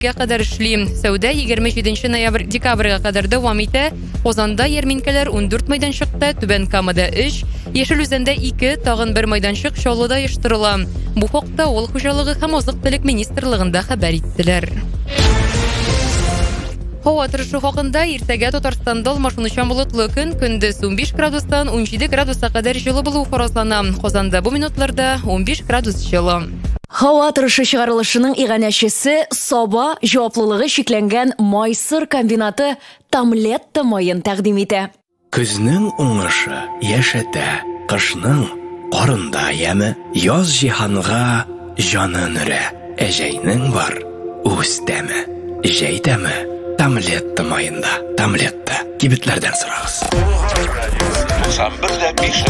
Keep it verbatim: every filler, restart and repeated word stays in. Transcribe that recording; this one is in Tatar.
kadar эшли. Сәүдә егерме җиденче ноябрь декабрьгә кадәр дәвам итә. Казанда ярминкәләр ун дүрт мәйданчыкта, Түбән Камада өч, Яшелүзәндә ике, тагын бер мәйданчык Чаллыда оештырыла. Бу хакта авыл хуҗалыгы һәм азык-төлек министрлыгында хәбәр иттеләр. Һава торышы хакында иртәгә Татарстанда алмашынучан болытлы көн, көндез ун биш градустан ун җиде градуска кадәр җылы булу фаразлана. Казанда бу минутларда ун биш градус җылы. Һава торышы чыгарылышының иганәчесе Саба җаваплылыгы шикләнгән Майсыр комбинаты Тамлетта майын тәкъдим итә. Көзнең уңышы яшәтә, кышның карында яме, яз җиһанга җанын өрә. Әҗәйнең бар үз тәме, җәй тәме Тамлетта майында. Тамлетта кибетләрдән сорагыз. Сам бер дә биш